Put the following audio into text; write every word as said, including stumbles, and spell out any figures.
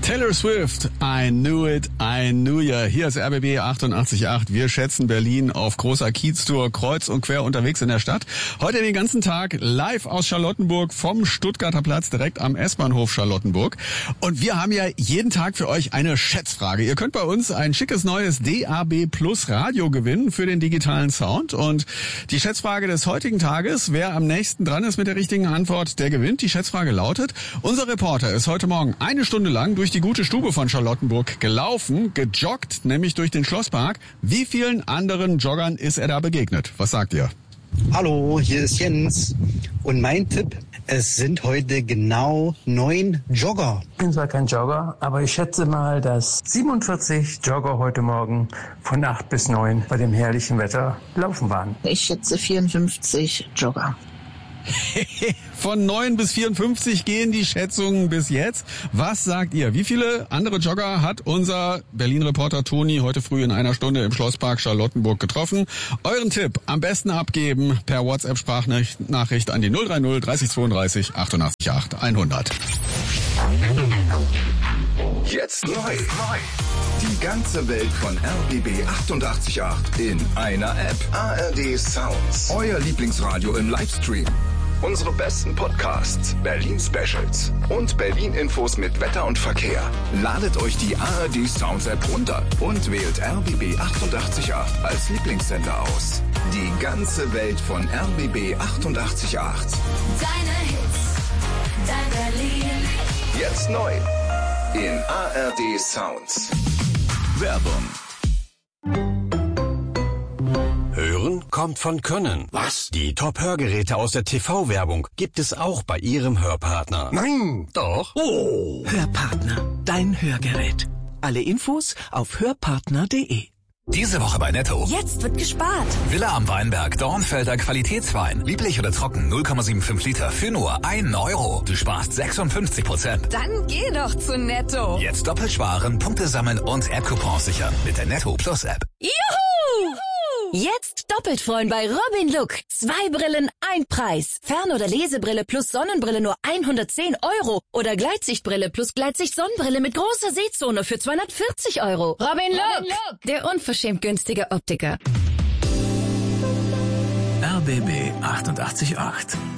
Taylor Swift, I knew it, I knew ya. Hier ist R B B achtundachtzig Komma acht. Wir schätzen Berlin auf großer Kieztour, kreuz und quer unterwegs in der Stadt. Heute den ganzen Tag live aus Charlottenburg vom Stuttgarter Platz direkt am S-Bahnhof Charlottenburg. Und wir haben ja jeden Tag für euch eine Schätzfrage. Ihr könnt bei uns ein schickes neues D A B Plus Radio gewinnen für den digitalen Sound. Und die Schätzfrage des heutigen Tages, wer am nächsten dran ist mit der richtigen Antwort, der gewinnt. Die Schätzfrage lautet: Unser Reporter ist heute Morgen eine Stunde lang durch die gute Stube von Charlottenburg gelaufen, gejoggt, nämlich durch den Schlosspark. Wie vielen anderen Joggern ist er da begegnet? Was sagt ihr? Hallo, hier ist Jens. Und mein Tipp, es sind heute genau neun Jogger. Ich bin zwar kein Jogger, aber ich schätze mal, dass siebenundvierzig Jogger heute Morgen von acht bis neun bei dem herrlichen Wetter laufen waren. Ich schätze vierundfünfzig Jogger. Von neun bis vierundfünfzig gehen die Schätzungen bis jetzt. Was sagt ihr? Wie viele andere Jogger hat unser Berlin-Reporter Toni heute früh in einer Stunde im Schlosspark Charlottenburg getroffen? Euren Tipp am besten abgeben per WhatsApp-Sprachnachricht an die null drei null dreißig zweiunddreißig achtundachtzig Komma acht hundert. Jetzt neu. Die ganze Welt von R B B achtundachtzig Komma acht in einer App. A R D Sounds. Euer Lieblingsradio im Livestream. Unsere besten Podcasts, Berlin Specials und Berlin Infos mit Wetter und Verkehr. Ladet euch die A R D Sounds App runter und wählt R B B achtundachtzig Komma acht als Lieblingssender aus. Die ganze Welt von R B B achtundachtzig Komma acht. Deine Hits, dein Berlin. Jetzt neu in A R D Sounds. Werbung. Hören kommt von Können. Was? Die Top-Hörgeräte aus der T V-Werbung gibt es auch bei Ihrem Hörpartner. Nein! Doch? Oh! Hörpartner, dein Hörgerät. Alle Infos auf hörpartner punkt de. Diese Woche bei Netto. Jetzt wird gespart. Villa am Weinberg, Dornfelder Qualitätswein. Lieblich oder trocken, null Komma fünfundsiebzig Liter für nur einen Euro. Du sparst sechsundfünfzig Prozent. Dann geh doch zu Netto. Jetzt doppelt sparen, Punkte sammeln und App-Coupons sichern mit der Netto Plus App. Juhu! Jetzt doppelt freuen bei Robin Look. Zwei Brillen, ein Preis. Fern- oder Lesebrille plus Sonnenbrille nur hundertzehn Euro. Oder Gleitsichtbrille plus Gleitsicht-Sonnenbrille mit großer Sehzone für zweihundertvierzig Euro. Robin Look, Robin Look. Der unverschämt günstige Optiker. R B B achtundachtzig Komma acht.